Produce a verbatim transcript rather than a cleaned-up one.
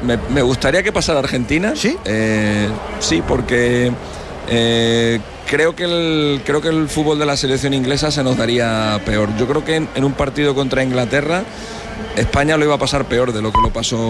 me, me gustaría que pasara Argentina. ¿Sí? Eh, sí, porque eh, creo que el creo que el fútbol de la selección inglesa se nos daría peor. Yo creo que en, en un partido contra Inglaterra España lo iba a pasar peor de lo que lo pasó